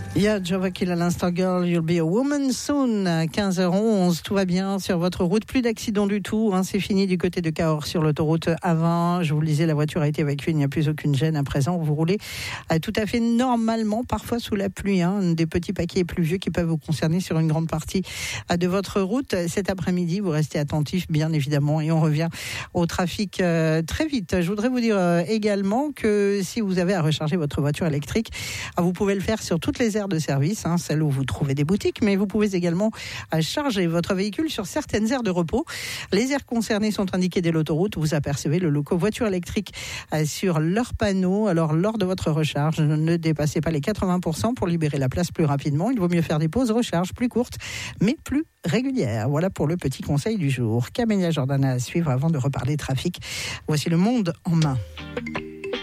Il y a Jova Kill à l'instant, Girl, You'll Be a Woman Soon, 15h11, tout va bien sur votre route, plus d'accidents du tout, hein, c'est fini du côté de Cahors sur l'autoroute A20, je vous le disais, la voiture a été évacuée, il n'y a plus aucune gêne à présent, vous roulez tout à fait normalement, parfois sous la pluie, hein, des petits paquets pluvieux qui peuvent vous concerner sur une grande partie de votre route. Cet après-midi, vous restez attentifs bien évidemment et on revient au trafic très vite. Je voudrais vous dire également que si vous avez à recharger votre voiture électrique, vous pouvez le faire sur toutes les aires de service, hein, celles où vous trouvez des boutiques, mais vous pouvez également charger votre véhicule sur certaines aires de repos. Les aires concernées sont indiquées dès l'autoroute. Vous apercevez le logo voiture électrique sur leur panneau. Alors, lors de votre recharge, ne dépassez pas les 80% pour libérer la place plus rapidement. Il vaut mieux faire des pauses recharge plus courtes, mais plus régulières. Voilà pour le petit conseil du jour. Camélia Jordana à suivre avant de reparler trafic. Voici Le Monde en main.